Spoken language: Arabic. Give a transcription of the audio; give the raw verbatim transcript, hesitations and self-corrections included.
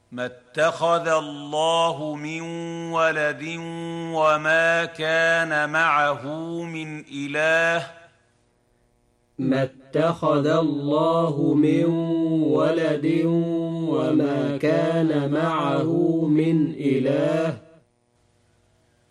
ما اتخذ الله من ولد وما كان معه من إله ما اتخذ الله من ولد وما كان معه من إله